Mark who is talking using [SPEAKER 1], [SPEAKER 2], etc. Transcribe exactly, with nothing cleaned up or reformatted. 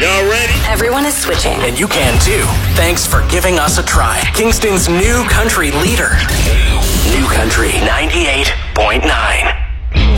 [SPEAKER 1] Y'all ready?
[SPEAKER 2] Everyone is switching.
[SPEAKER 3] And you can too. Thanks for giving us a try. Kingston's new country leader. New Country ninety-eight point nine.